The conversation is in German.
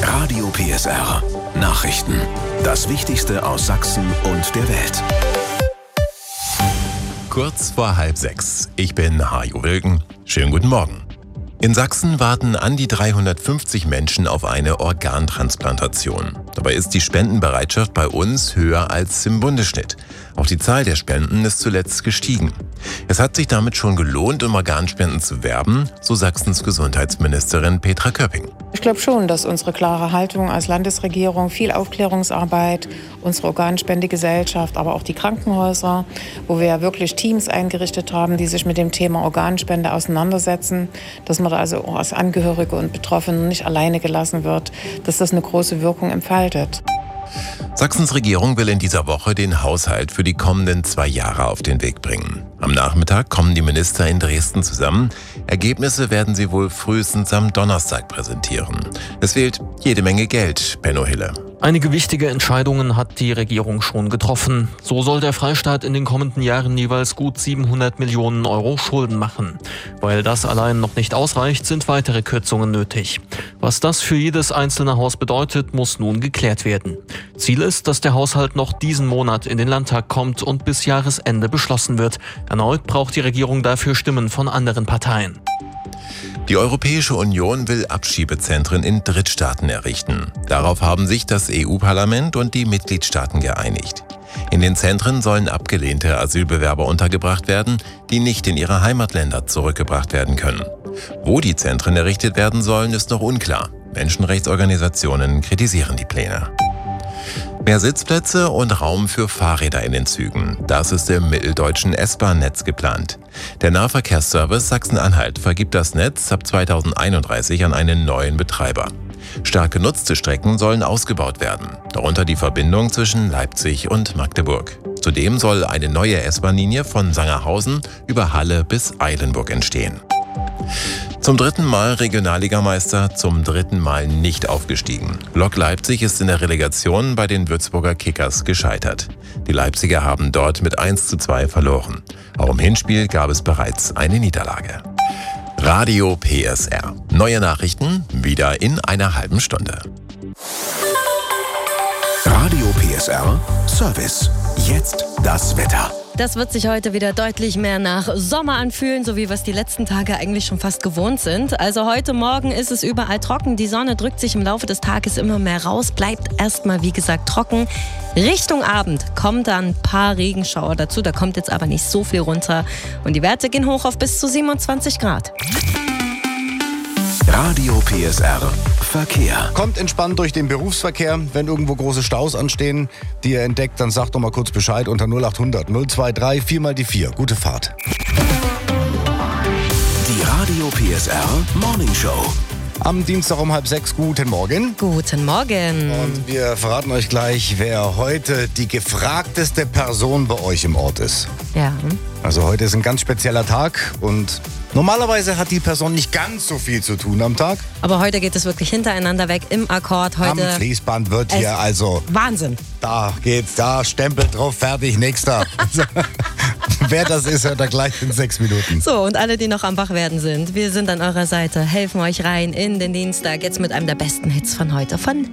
Radio PSR. Nachrichten. Das Wichtigste aus Sachsen und der Welt. Kurz vor 5:30. Ich bin Hajo Wilken. Schönen guten Morgen. In Sachsen warten an die 350 Menschen auf eine Organtransplantation. Dabei ist die Spendenbereitschaft bei uns höher als im Bundesschnitt. Auch die Zahl der Spenden ist zuletzt gestiegen. Es hat sich damit schon gelohnt, um Organspenden zu werben, so Sachsens Gesundheitsministerin Petra Köpping. Ich glaube schon, dass unsere klare Haltung als Landesregierung, viel Aufklärungsarbeit, unsere Organspendegesellschaft, aber auch die Krankenhäuser, wo wir ja wirklich Teams eingerichtet haben, die sich mit dem Thema Organspende auseinandersetzen, dass man da also auch als Angehörige und Betroffene nicht alleine gelassen wird, dass das eine große Wirkung entfaltet. Sachsens Regierung will in dieser Woche den Haushalt für die kommenden 2 Jahre auf den Weg bringen. Am Nachmittag kommen die Minister in Dresden zusammen. Ergebnisse werden sie wohl frühestens am Donnerstag präsentieren. Es fehlt jede Menge Geld, Benno Hille. Einige wichtige Entscheidungen hat die Regierung schon getroffen. So soll der Freistaat in den kommenden Jahren jeweils gut 700 Millionen Euro Schulden machen. Weil das allein noch nicht ausreicht, sind weitere Kürzungen nötig. Was das für jedes einzelne Haus bedeutet, muss nun geklärt werden. Ziel ist, dass der Haushalt noch diesen Monat in den Landtag kommt und bis Jahresende beschlossen wird. Erneut braucht die Regierung dafür Stimmen von anderen Parteien. Die Europäische Union will Abschiebezentren in Drittstaaten errichten. Darauf haben sich das EU-Parlament und die Mitgliedstaaten geeinigt. In den Zentren sollen abgelehnte Asylbewerber untergebracht werden, die nicht in ihre Heimatländer zurückgebracht werden können. Wo die Zentren errichtet werden sollen, ist noch unklar. Menschenrechtsorganisationen kritisieren die Pläne. Mehr Sitzplätze und Raum für Fahrräder in den Zügen. Das ist im mitteldeutschen S-Bahn-Netz geplant. Der Nahverkehrsservice Sachsen-Anhalt vergibt das Netz ab 2031 an einen neuen Betreiber. Stark genutzte Strecken sollen ausgebaut werden, darunter die Verbindung zwischen Leipzig und Magdeburg. Zudem soll eine neue S-Bahn-Linie von Sangerhausen über Halle bis Eilenburg entstehen. Zum 3. Mal Regionalligameister, zum 3. Mal nicht aufgestiegen. Lok Leipzig ist in der Relegation bei den Würzburger Kickers gescheitert. Die Leipziger haben dort mit 1:2 verloren. Auch im Hinspiel gab es bereits eine Niederlage. Radio PSR. Neue Nachrichten wieder in einer halben Stunde. Radio PSR Service. Jetzt das Wetter. Das wird sich heute wieder deutlich mehr nach Sommer anfühlen, so wie wir es die letzten Tage eigentlich schon fast gewohnt sind. Also heute Morgen ist es überall trocken. Die Sonne drückt sich im Laufe des Tages immer mehr raus, bleibt erstmal, wie gesagt, trocken. Richtung Abend kommen dann ein paar Regenschauer dazu. Da kommt jetzt aber nicht so viel runter. Und die Werte gehen hoch auf bis zu 27 Grad. Radio PSR Verkehr. Kommt entspannt durch den Berufsverkehr. Wenn irgendwo große Staus anstehen, die ihr entdeckt, dann sagt doch mal kurz Bescheid unter 0800 023 4 mal die 4. Gute Fahrt. Die Radio PSR Morning Show. Am Dienstag um 5:30. Guten Morgen. Guten Morgen. Und wir verraten euch gleich, wer heute die gefragteste Person bei euch im Ort ist. Ja. Also heute ist ein ganz spezieller Tag und normalerweise hat die Person nicht ganz so viel zu tun am Tag. Aber heute geht es wirklich hintereinander weg im Akkord. Heute Am Fließband wird hier also... Wahnsinn. Da geht's, da Stempel drauf, fertig, nächster. Wer das ist, hört er gleich in 6 Minuten. So, und alle, die noch am Wachwerden sind, wir sind an eurer Seite, helfen euch rein in den Dienstag, jetzt mit einem der besten Hits von heute, von